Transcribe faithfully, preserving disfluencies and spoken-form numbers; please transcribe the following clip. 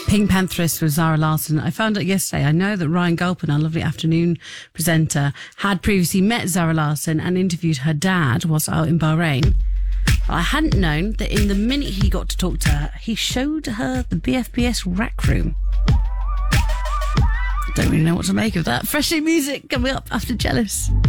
Pink Pantherist with Zara Larsson. I found out yesterday, I know that Ryan Gulpin, our lovely afternoon presenter, had previously met Zara Larsson and interviewed her dad whilst out in Bahrain. But I hadn't known that in the minute he got to talk to her, he showed her the B F B S rack room. Don't really know what to make of that. Fresh new music coming up after Jealous.